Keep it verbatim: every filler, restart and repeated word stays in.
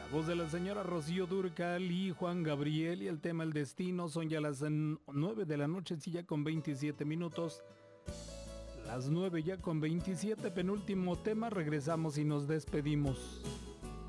Voz de la señora Rocío Dúrcal y Juan Gabriel, y el tema El Destino. Son ya las nueve de la noche, sí, ya con veintisiete minutos. Las nueve ya con veintisiete, penúltimo tema, regresamos y nos despedimos.